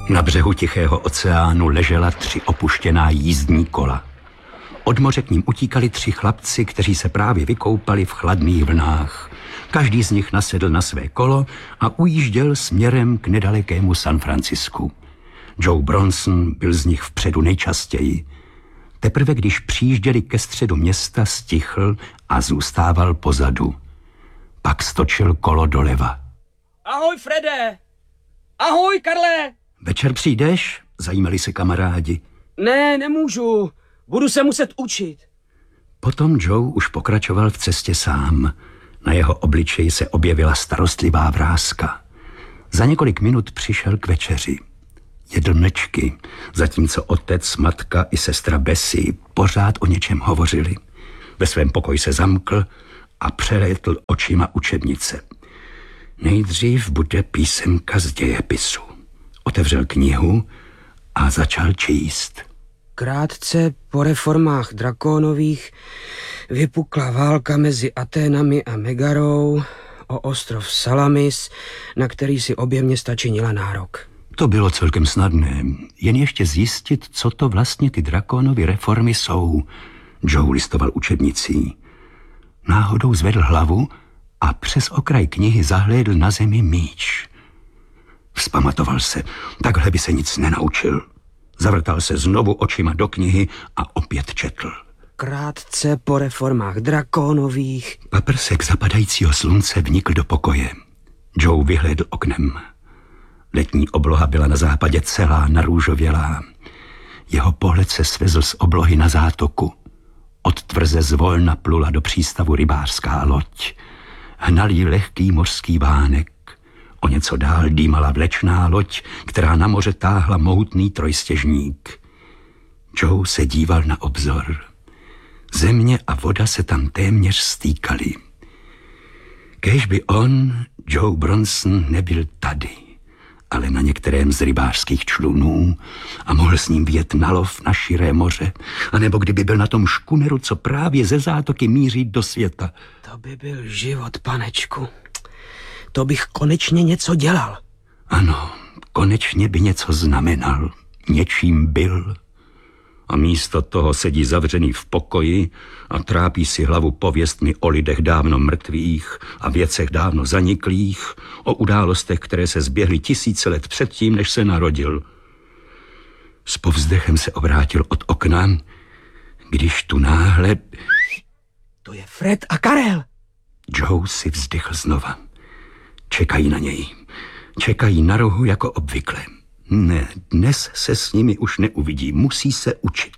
Na břehu Tichého oceánu ležela 3 opuštěná jízdní kola. Od moře k ním utíkali 3 chlapci, kteří se právě vykoupali v chladných vlnách. Každý z nich nasedl na své kolo a ujížděl směrem k nedalekému San Francisku. Joe Bronson byl z nich vpředu nejčastěji. Teprve když přijížděli ke středu města, stichl a zůstával pozadu. Pak stočil kolo doleva. Ahoj, Frede! Ahoj, Karle! Večer přijdeš? Zajímali se kamarádi. Ne, nemůžu. Budu se muset učit. Potom Joe už pokračoval v cestě sám. Na jeho obličeji se objevila starostlivá vráska. Za několik minut přišel k večeři. Jedl mlečky, zatímco otec, matka i sestra Bessie pořád o něčem hovořili. Ve svém pokoji se zamkl a přelétl očima učebnice. Nejdřív bude písemka z dějepisu. Otevřel knihu a začal číst. Krátce po reformách Drakonových vypukla válka mezi Aténami a Megarou o ostrov Salamis, na který si obě města činila nárok. To bylo celkem snadné, jen ještě zjistit, co to vlastně ty Drakonovy reformy jsou. Joe listoval učebnicí. Náhodou zvedl hlavu a přes okraj knihy zahlédl na zemi míč. Vzpamatoval se, takhle by se nic nenaučil. Zavrtal se znovu očima do knihy a opět četl. Krátce po reformách Drakonových. Paprsek zapadajícího slunce vnikl do pokoje. Joe vyhlédl oknem. Letní obloha byla na západě celá narůžovělá. Jeho pohled se svezl z oblohy na zátoku. Od tvrze zvolna plula do přístavu rybářská loď. Hnal ji lehký mořský vánek. O něco dál dýmala vlečná loď, která na moře táhla mohutný trojstěžník. Joe se díval na obzor. Země a voda se tam téměř stýkaly. Kéž by on, Joe Bronson, nebyl tady, ale na některém z rybářských člunů a mohl s ním vyjet na lov na širé moře, anebo kdyby byl na tom škuneru, co právě ze zátoky míří do světa. To by byl život, panečku. To bych konečně něco dělal. Ano, konečně by něco znamenal. Něčím byl. A místo toho sedí zavřený v pokoji a trápí si hlavu pověstmi o lidech dávno mrtvých a věcech dávno zaniklých, o událostech, které se zběhly 1000 let předtím, než se narodil. S povzdechem se obrátil od okna, když tu náhle... To je Fred a Karel. Joe si vzdychl znova. Čekají na něj. Čekají na rohu jako obvykle. Ne, dnes se s nimi už neuvidí, musí se učit.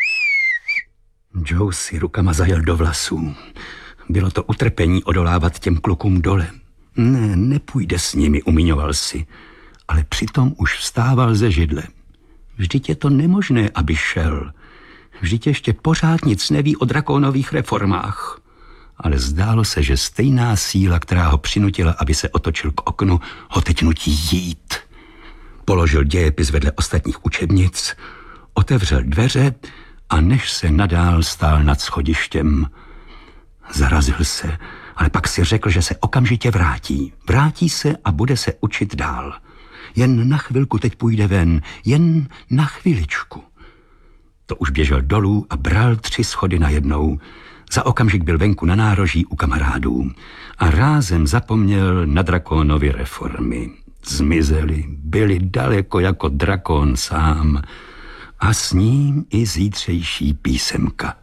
Joe si rukama zajel do vlasů. Bylo to utrpení odolávat těm klukům dole. Ne, nepůjde s nimi, umiňoval si, ale přitom už vstával ze židle. Vždyť je to nemožné, aby šel. Vždyť ještě pořád nic neví o Drakonových reformách. Ale zdálo se, že stejná síla, která ho přinutila, aby se otočil k oknu, ho teď nutí jít. Položil dějepis vedle ostatních učebnic, otevřel dveře a než se nadál stál nad schodištěm. Zarazil se, ale pak si řekl, že se okamžitě vrátí. Vrátí se a bude se učit dál. Jen na chvilku teď půjde ven, jen na chviličku. To už běžel dolů a bral 3 schody najednou. Za okamžik byl venku na nároží u kamarádů a rázem zapomněl na Drakonovy reformy. Zmizeli, byli daleko jako drakon sám a s ním i zítřejší písemka.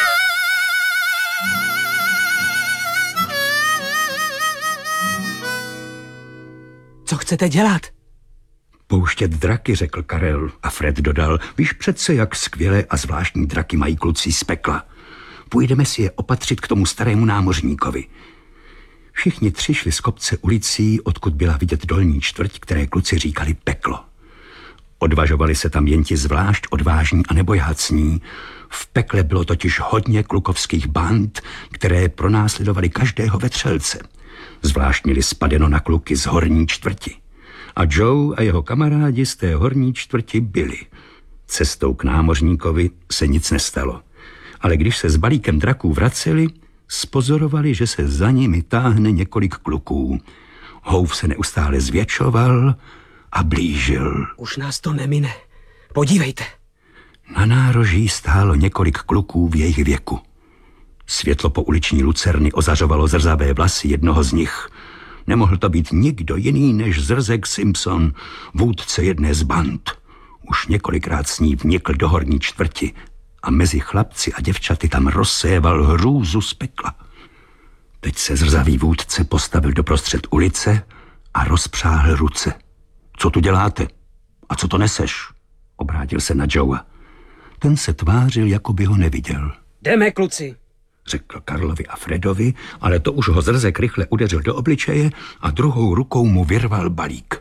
Co chcete dělat? Pouštět draky, řekl Karel a Fred dodal, víš přece, jak skvělé a zvláštní draky mají kluci z pekla. Půjdeme si je opatřit k tomu starému námořníkovi. Všichni 3 šli z kopce ulicí, odkud byla vidět dolní čtvrť, které kluci říkali peklo. Odvažovali se tam jen ti zvlášť odvážní a nebojácní. V pekle bylo totiž hodně klukovských band, které pronásledovali každého vetřelce. Zvlášť měli spadeno na kluky z horní čtvrti. A Joe a jeho kamarádi z té horní čtvrti byli. Cestou k námořníkovi se nic nestalo. Ale když se s balíkem draků vraceli, spozorovali, že se za nimi táhne několik kluků. Houv se neustále zvětšoval a blížil. Už nás to nemine. Podívejte. Na nároží stálo několik kluků v jejich věku. Světlo po uliční lucerny ozařovalo zrzavé vlasy jednoho z nich. Nemohl to být nikdo jiný než Zrzek Simpson, vůdce jedné z band. Už několikrát s ní vnikl do horní čtvrti a mezi chlapci a děvčaty tam rozséval hrůzu z pekla. Teď se zrzavý vůdce postavil doprostřed ulice a rozpřáhl ruce. Co tu děláte? A co to neseš? Obrátil se na Joea. Ten se tvářil, jako by ho neviděl. Jdeme, kluci, řekl Karlovi a Fredovi, ale to už ho Zrzek rychle udeřil do obličeje a druhou rukou mu vyrval balík.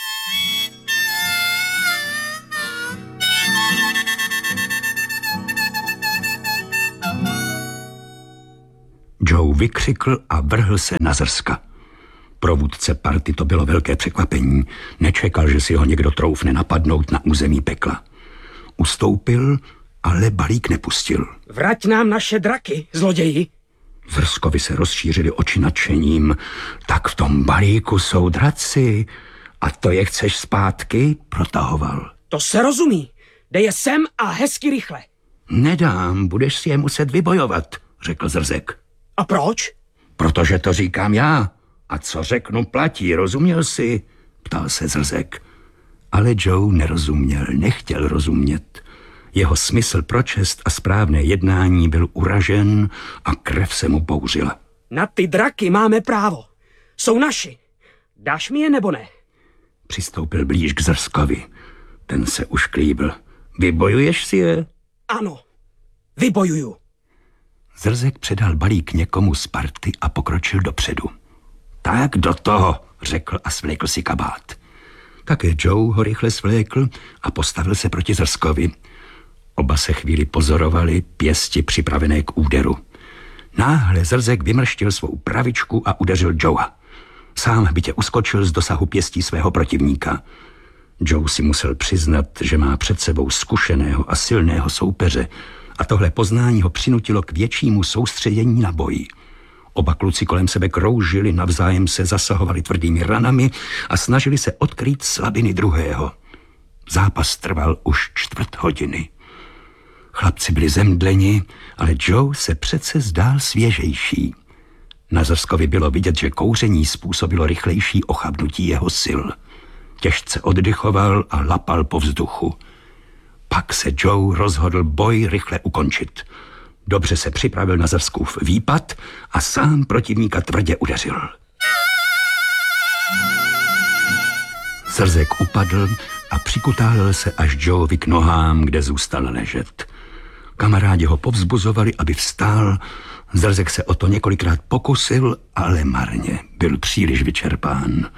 Joe vykřikl a vrhl se na Zrzka. Pro vůdce party to bylo velké překvapení. Nečekal, že si ho někdo troufne napadnout na území pekla. Ustoupil, ale balík nepustil. Vrať nám naše draky, zloději. Zrzkovi se rozšířily oči nadšením. Tak v tom balíku jsou draci. A to je chceš zpátky? Protahoval. To se rozumí. Dej je sem a hezky rychle. Nedám, budeš si je muset vybojovat, řekl Zrzek. A proč? Protože to říkám já. A co řeknu platí, rozuměl jsi? Ptal se Zrzek. Ale Joe nerozuměl, nechtěl rozumět. Jeho smysl pro čest a správné jednání byl uražen a krev se mu bouřila. Na ty draky máme právo. Jsou naši. Dáš mi je nebo ne? Přistoupil blíž k Zrzkovi. Ten se už klíbil. Vybojuješ si je? Ano, vybojuju. Zrzek předal balík někomu z party a pokročil dopředu. Tak do toho, řekl a svlékl si kabát. Také Joe ho rychle svlékl a postavil se proti Zrzkovi. Oba se chvíli pozorovali, pěsti připravené k úderu. Náhle Zrzek vymrštil svou pravičku a udeřil Joea. Sám bytě uskočil z dosahu pěstí svého protivníka. Joe si musel přiznat, že má před sebou zkušeného a silného soupeře a tohle poznání ho přinutilo k většímu soustředění na boji. Oba kluci kolem sebe kroužili, navzájem se zasahovali tvrdými ranami a snažili se odkrýt slabiny druhého. Zápas trval už 1/4 hodiny. Chlapci byli zemdleni, ale Joe se přece zdál svěžejší. Na Zrzkovi bylo vidět, že kouření způsobilo rychlejší ochabnutí jeho sil. Těžce oddychoval a lapal po vzduchu. Pak se Joe rozhodl boj rychle ukončit. Dobře se připravil na Zrzkův výpad a sám protivníka tvrdě udeřil. Zrzek upadl a přikutálil se až Joeovi k nohám, kde zůstal ležet. Kamarádi ho povzbuzovali, aby vstál. Zrzek se o to několikrát pokusil, ale marně. Byl příliš vyčerpán.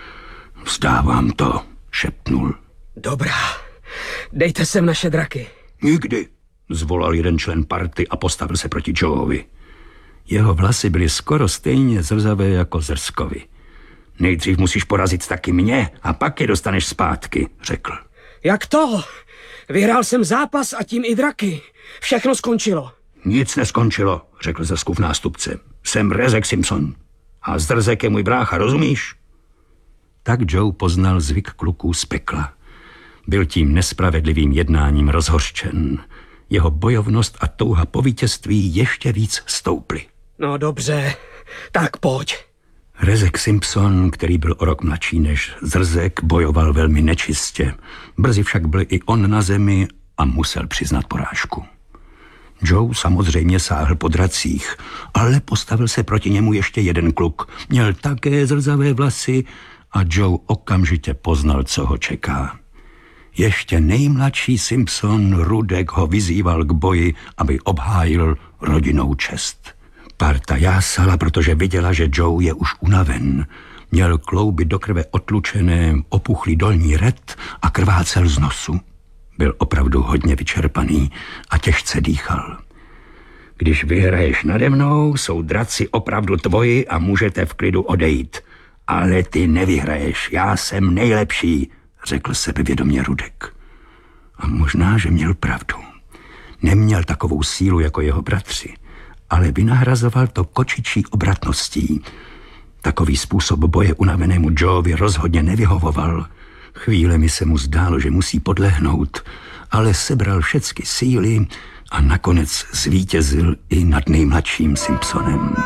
Vzdávám to, šepnul. Dobrá, dejte sem naše draky. Nikdy, zvolal jeden člen party a postavil se proti Joeovi. Jeho vlasy byly skoro stejně zrzavé jako Zrzkovi. Nejdřív musíš porazit taky mě a pak je dostaneš zpátky, řekl. Jak to? Vyhrál jsem zápas a tím i draky. Všechno skončilo. Nic neskončilo, řekl Zrzkův nástupce. Jsem Rezek Simpson. A Zrzek je můj brácha, rozumíš? Tak Joe poznal zvyk kluků z pekla. Byl tím nespravedlivým jednáním rozhořčen. Jeho bojovnost a touha po vítězství ještě víc stouply. No dobře, tak pojď. Rezek Simpson, který byl o rok mladší než Zrzek, bojoval velmi nečistě. Brzy však byl i on na zemi a musel přiznat porážku. Joe samozřejmě sáhl po dracích, ale postavil se proti němu ještě jeden kluk. Měl také zrzavé vlasy a Joe okamžitě poznal, co ho čeká. Ještě nejmladší Simpson, Rudek, ho vyzýval k boji, aby obhájil rodinnou čest. Parta jásala, protože viděla, že Joe je už unaven. Měl klouby do krve otlučené, opuchlý dolní red a krvácel z nosu. Byl opravdu hodně vyčerpaný a těžce dýchal. Když vyhraješ nade mnou, jsou draci opravdu tvoji a můžete v klidu odejít. Ale ty nevyhraješ, já jsem nejlepší, řekl sebevědomě Rudek. A možná, že měl pravdu. Neměl takovou sílu jako jeho bratři, ale vynahrazoval to kočičí obratností. Takový způsob boje unavenému Joeovi rozhodně nevyhovoval. Chvílemi se mu zdálo, že musí podlehnout, ale sebral všechny síly a nakonec zvítězil i nad nejmladším Simpsonem.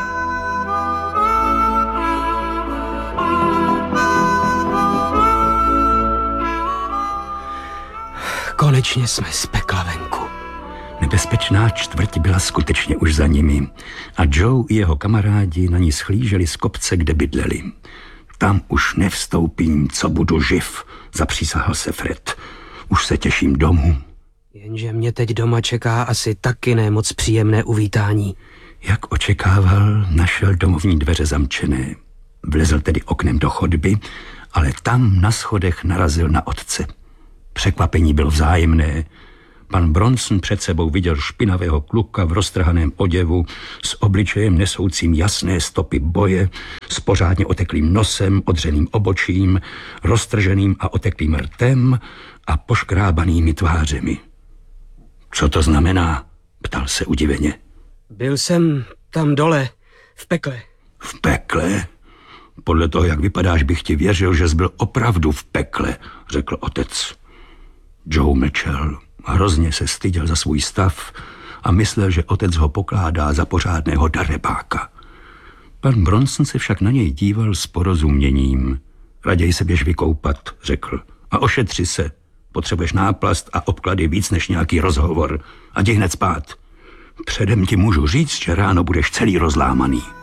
Konečně jsme z pekla venku. Nebezpečná čtvrť byla skutečně už za nimi a Joe i jeho kamarádi na ní schlíželi z kopce, kde bydleli. Tam už nevstoupím, co budu živ, zapřísahal se Fred. Už se těším domů. Jenže mě teď doma čeká asi taky nemoc příjemné uvítání. Jak očekával, našel domovní dveře zamčené. Vlezl tedy oknem do chodby, ale tam na schodech narazil na otce. Překvapení bylo vzájemné. Pan Bronson před sebou viděl špinavého kluka v roztrhaném oděvu s obličejem nesoucím jasné stopy boje, s pořádně oteklým nosem, odřeným obočím, roztrženým a oteklým rtem a poškrábanými tvářemi. Co to znamená? Ptal se udiveně. Byl jsem tam dole, v pekle. V pekle? Podle toho, jak vypadáš, bych ti věřil, že jsi byl opravdu v pekle, řekl otec. Joe mlčel. Hrozně se styděl za svůj stav a myslel, že otec ho pokládá za pořádného darebáka. Pan Bronson se však na něj díval s porozuměním. Raději se běž vykoupat, řekl. A ošetři se. Potřebuješ náplast a obklady víc než nějaký rozhovor. A jdi hned spát. Předem ti můžu říct, že ráno budeš celý rozlámaný.